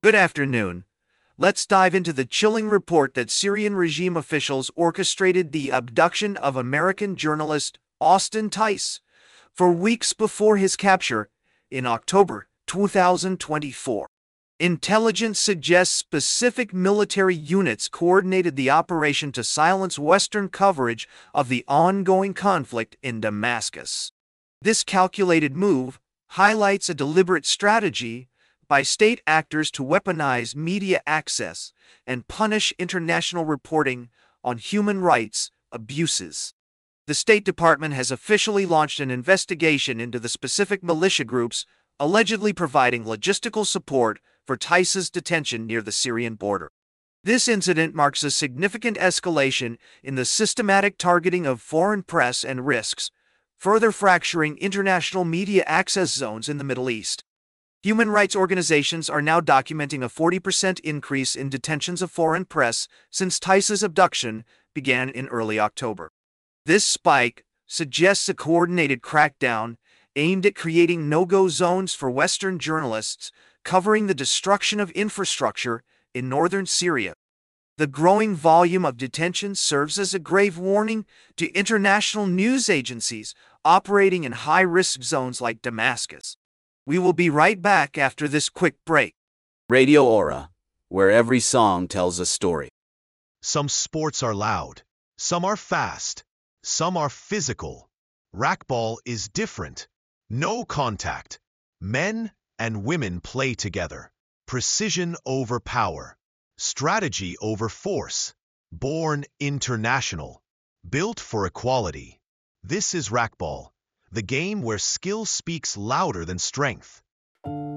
Good afternoon. Let's dive into the chilling report that Syrian regime officials orchestrated the abduction of American journalist Austin Tice for weeks before his capture in October 2024. Intelligence suggests specific military units coordinated the operation to silence Western coverage of the ongoing conflict in Damascus. This calculated move highlights a deliberate strategy by state actors to weaponize media access and punish international reporting on human rights abuses. The State Department has officially launched an investigation into the specific militia groups allegedly providing logistical support for Tice's detention near the Syrian border. This incident marks a significant escalation in the systematic targeting of foreign press and risks, further fracturing international media access zones in the Middle East. Human rights organizations are now documenting a 40% increase in detentions of foreign press since Tice's abduction began in early October. This spike suggests a coordinated crackdown aimed at creating no-go zones for Western journalists covering the destruction of infrastructure in northern Syria. The growing volume of detentions serves as a grave warning to international news agencies operating in high-risk zones like Damascus. We will be right back after this quick break. Radio Aura, where every song tells a story. Some sports are loud, some are fast, some are physical. Racquetball is different. No contact. Men and women play together. Precision over power. Strategy over force. Born international. Built for equality. This is racquetball, the game where skill speaks louder than strength.